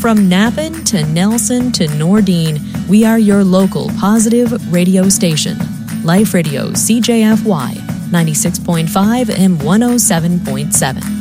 From Napan to Nelson to Nordine, we are your local positive radio station. Life Radio CJFY 96.5 and 107.7.